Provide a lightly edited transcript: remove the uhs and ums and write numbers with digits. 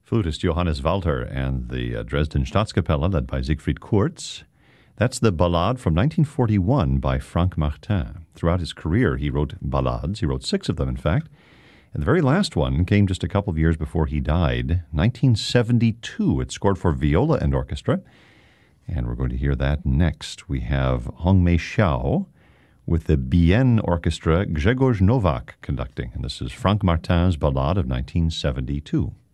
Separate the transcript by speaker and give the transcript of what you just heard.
Speaker 1: Flutist Johannes Walter and the Dresden Staatskapelle, led by Siegfried Kurz. That's the Ballade from 1941 by Franck Martin. Throughout his career, he wrote ballades. He wrote 6 of them, in fact. And the very last one came just a couple of years before he died, 1972. It's scored for viola and orchestra. And we're going to hear that next. We have Hongmei Xiao with the Bienne Orchestra, Grzegorz Nowak conducting. And this is Franck Martin's Ballade of 1972.